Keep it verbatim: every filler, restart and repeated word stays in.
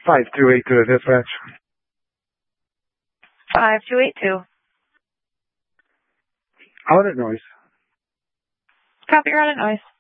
five two eight two to dispatch. five two eight two. Audit noise. Copy your audit noise.